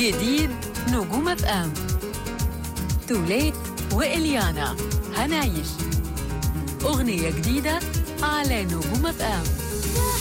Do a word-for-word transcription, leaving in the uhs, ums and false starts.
جديد نجوم اف ام، توليت وإليانا هنعيش أغنية جديدة على نجوم اف ام.